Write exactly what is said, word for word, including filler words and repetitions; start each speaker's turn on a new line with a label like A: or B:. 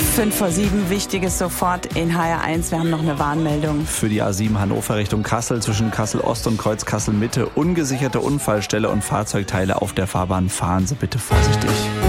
A: fünf vor sieben, Wichtiges sofort in H R eins. Wir haben noch eine Warnmeldung.
B: Für die A sieben Hannover Richtung Kassel zwischen Kassel Ost und Kreuz Kassel Mitte ungesicherte Unfallstelle und Fahrzeugteile auf der Fahrbahn. Fahren Sie bitte vorsichtig.